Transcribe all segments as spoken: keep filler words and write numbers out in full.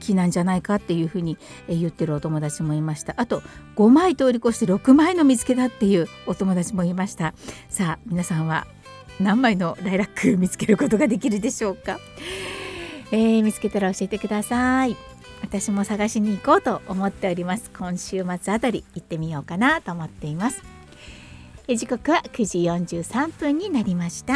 きなんじゃないかっていうふうに言ってるお友達もいました。あとごまい通り越してろくまいの見つけたっていうお友達もいました。さあ皆さんは何枚のライラック見つけることができるでしょうか。えー、見つけたら教えてください。私も探しに行こうと思っております。今週末あたり行ってみようかなと思っています。え時刻はくじよんじゅうさんぷんになりました。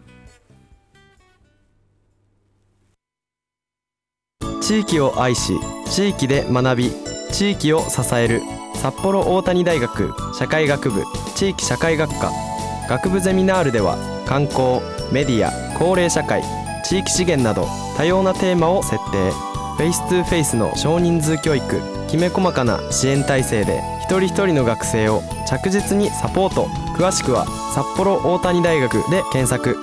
地域を愛し地域で学び地域を支える札幌大谷大学社会学部地域社会学科学部ゼミナールでは観光、メディア、高齢社会、地域資源など多様なテーマを設定。フェイストゥフェイスの少人数教育、きめ細かな支援体制で一人一人の学生を着実にサポート。詳しくは札幌大谷大学で検索。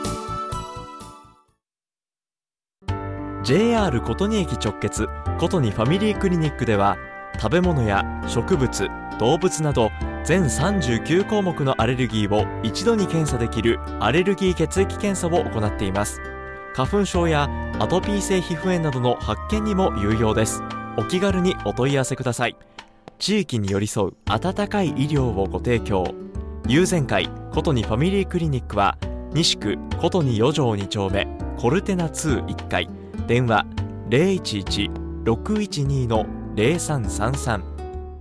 ジェイアール 琴仁駅直結琴仁ファミリークリニックでは食べ物や植物、動物など全さんじゅうきゅうこうもくのアレルギーを一度に検査できるアレルギー血液検査を行っています。花粉症やアトピー性皮膚炎などの発見にも有用です。お気軽にお問い合わせください。地域に寄り添う温かい医療をご提供。友禅会琴仁ファミリークリニックは西区琴仁よ条に丁目コルテナにいっかい、電話 ゼロいちいち ろくいちに ゼロさんさんさん。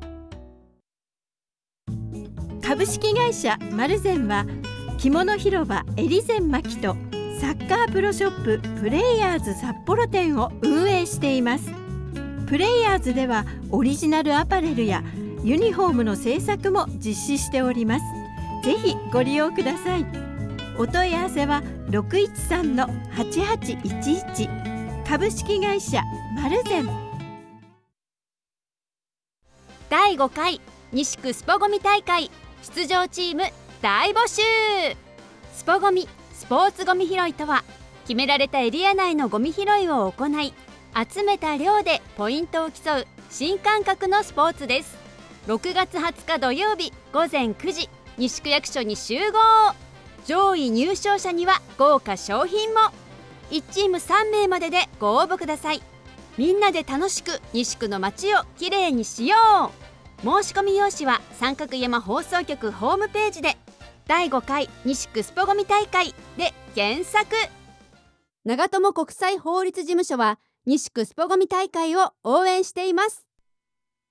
株式会社マルゼンは着物広場エリゼンマキとサッカープロショッププレイヤーズ札幌店を運営しています。プレイヤーズではオリジナルアパレルやユニフォームの制作も実施しております。ぜひご利用ください。お問い合わせは ろくいちさん はちはちいちいち 株式会社マルゼン。 だいごかい西区スポゴミ大会出場チーム大募集。スポゴミスポーツゴミ拾いとは、決められたエリア内のゴミ拾いを行い、集めた量でポイントを競う新感覚のスポーツです。ろくがつはつか土曜日ごぜんくじ、西区役所に集合。上位入賞者には豪華賞品も。いちチームさんめいまででご応募ください。みんなで楽しく西区の街をきれいにしよう。申し込み用紙は三角山放送局ホームページでだいごかい西区スポゴミ大会で検索。長友国際法律事務所は西区スポゴミ大会を応援しています。